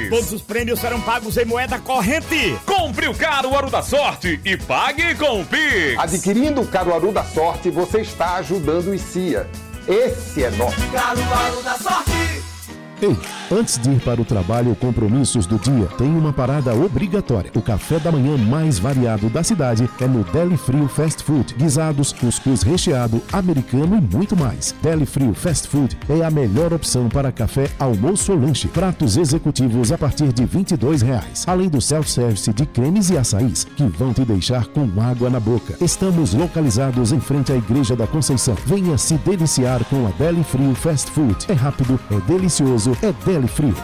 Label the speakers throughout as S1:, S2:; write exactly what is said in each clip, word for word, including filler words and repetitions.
S1: reais.
S2: Todos os prêmios serão pagos em moeda corrente.
S1: Compre o Caruaru da Sorte e pague com o Pix.
S3: Adquirindo o Caruaru da Sorte, você está ajudando o I C I A. Esse é nosso
S4: Caruaru da Sorte.
S5: Ei, antes de ir para o trabalho ou compromissos do dia, tem uma parada obrigatória. O café da manhã mais variado da cidade é no Deli Frio Fast Food. Guisados, cuscuz recheado, americano e muito mais. Deli Frio Fast Food é a melhor opção para café, almoço ou lanche. Pratos executivos a partir de vinte e dois reais. Além do self-service de cremes e açaís, que vão te deixar com água na boca. Estamos localizados em frente à Igreja da Conceição. Venha se deliciar com a Deli Frio Fast Food. É rápido, é delicioso, é Deli Frio.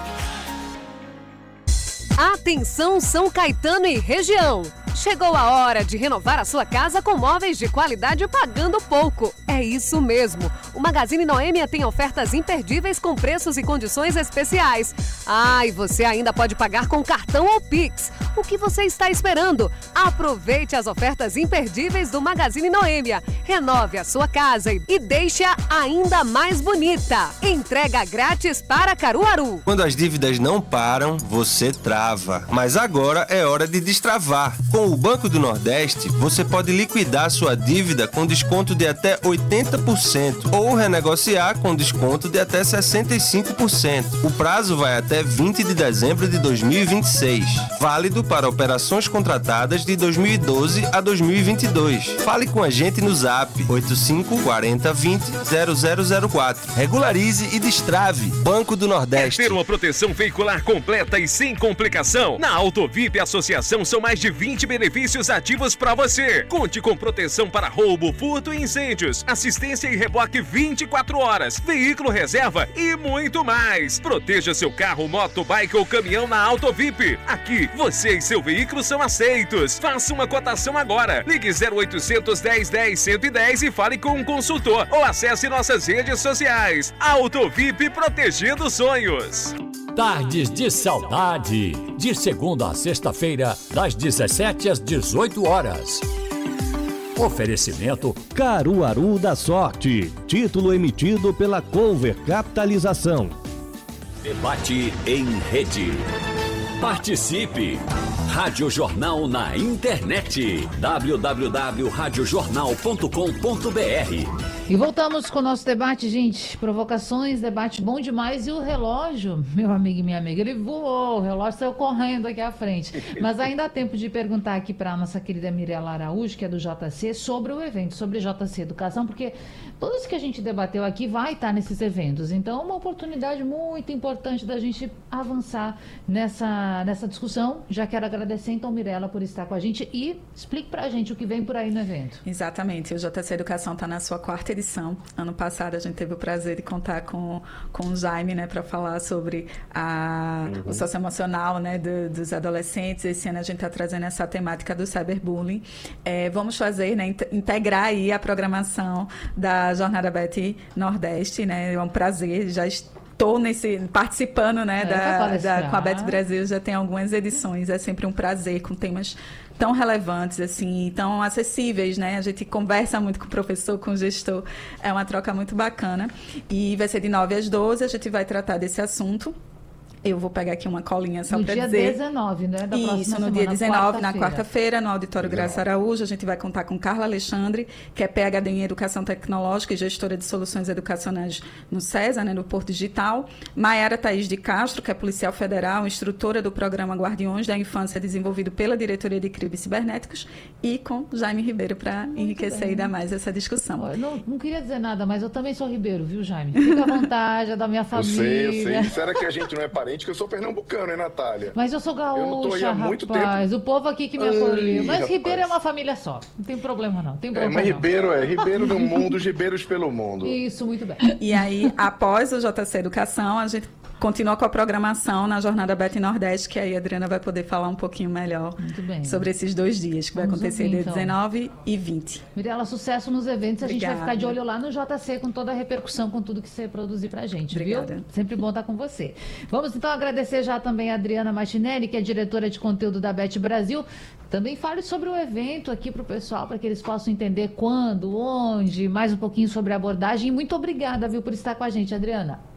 S6: Atenção São Caetano e região! Chegou a hora de renovar a sua casa com móveis de qualidade pagando pouco. É isso mesmo. O Magazine Noêmia tem ofertas imperdíveis com preços e condições especiais. Ah, e você ainda pode pagar com cartão ou Pix. O que você está esperando? Aproveite as ofertas imperdíveis do Magazine Noêmia. Renove a sua casa e deixe-a ainda mais bonita. Entrega grátis para Caruaru.
S7: Quando as dívidas não param, você trava. Mas agora é hora de destravar. Com o Banco do Nordeste, você pode liquidar sua dívida com desconto de até oitenta por cento ou renegociar com desconto de até sessenta e cinco por cento. O prazo vai até vinte de dezembro de dois mil e vinte e seis. Válido para operações contratadas de dois mil e doze a dois mil e vinte e dois. Fale com a gente no Zap oito cinco quatro zero vinte zero zero zero quatro. Regularize e destrave. Banco do Nordeste.
S1: Quer ter uma proteção veicular completa e sem complicação? Na Autovip Associação são mais de vinte benefícios ativos para você. Conte com proteção para roubo, furto e incêndios, assistência e reboque vinte e quatro horas, veículo reserva e muito mais. Proteja seu carro, moto, bike ou caminhão na Autovip. Aqui, você e seu veículo são aceitos. Faça uma cotação agora. Ligue zero oitocentos, dez, dez, cento e dez e fale com um consultor ou acesse nossas redes sociais. Autovip, protegendo sonhos.
S8: Tardes de Saudade, de segunda a sexta-feira, das dezessete às dezoito horas. Oferecimento
S9: Caruaru da Sorte, título emitido pela Cover Capitalização.
S8: Debate em rede. Participe! Rádio Jornal na internet. w w w ponto rádio jornal ponto com ponto b r.
S10: E voltamos com o nosso debate, gente. Provocações, debate bom demais. E o relógio, meu amigo e minha amiga, ele voou. O relógio saiu correndo aqui à frente. Mas ainda há tempo de perguntar aqui para a nossa querida Mirela Araújo, que é do J C, sobre o evento, sobre J C Educação, porque tudo isso que a gente debateu aqui vai estar nesses eventos. Então, é uma oportunidade muito importante da gente avançar nessa, nessa discussão. Já quero agradecer, então, Mirela, por estar com a gente e explique para a gente o que vem por aí no evento.
S11: Exatamente. O J C Educação está na sua quarta edição. Ano passado a gente teve o prazer de contar com, com o Jaime, né, para falar sobre a, uhum. o socioemocional, né, do, dos adolescentes. Esse ano a gente está trazendo essa temática do cyberbullying. É, vamos fazer, né, integrar aí a programação da Jornada Beth Nordeste, né, é um prazer, já estou nesse, participando, né, é, da, da, com a Beth Brasil, já tem algumas edições, é sempre um prazer com temas tão relevantes, assim, tão acessíveis, né? A gente conversa muito com o professor, com o gestor, é uma troca muito bacana. E vai ser de nove às doze, a gente vai tratar desse assunto. Eu vou pegar aqui uma colinha só para dizer. No dia dezenove, né? Da próxima
S10: Isso, no
S11: semana,
S10: dia
S11: dezenove, na quarta-feira, no Auditório Graça Araújo. A gente vai contar com Carla Alexandre, que é P H D em Educação Tecnológica e gestora de soluções educacionais no SESA, né, no Porto Digital. Maiara Thaís de Castro, que é policial federal, instrutora do programa Guardiões da Infância, desenvolvido pela Diretoria de Crimes Cibernéticos. E com Jaime Ribeiro, para enriquecer bem. Ainda mais essa discussão.
S10: Eu não, não queria dizer nada, mas eu também sou Ribeiro, viu, Jaime? Fica à vontade, é da minha família.
S3: Eu sei, eu sei. Será que a gente não é parente? Que eu sou pernambucano, hein, Natália?
S10: Mas eu sou gaúcha, eu não tô aí há muito rapaz. Tempo. O povo aqui que me acolheu. Mas rapaz. Ribeiro é uma família só. Não tem problema, não. Tem problema,
S3: é, mas
S10: não.
S3: Ribeiro é. Ribeiro no mundo, os ribeiros pelo mundo.
S10: Isso, muito bem.
S11: E aí, após o J C Educação, a gente continua com a programação na Jornada Beth Nordeste, que aí a Adriana vai poder falar um pouquinho melhor sobre esses dois dias, que Vamos vai acontecer ouvir, dia então. dezenove e vinte.
S10: Mirela, sucesso nos eventos.
S11: Obrigada.
S10: A gente vai ficar de olho lá no J C com toda a repercussão, com tudo que você produzir pra gente,
S11: Obrigada.
S10: Viu? Sempre bom estar com você. Vamos então agradecer já também a Adriana Martinelli, que é diretora de conteúdo da Beth Brasil. Também fale sobre o evento aqui para o pessoal, para que eles possam entender quando, onde, mais um pouquinho sobre a abordagem. E muito obrigada, viu, por estar com a gente, Adriana.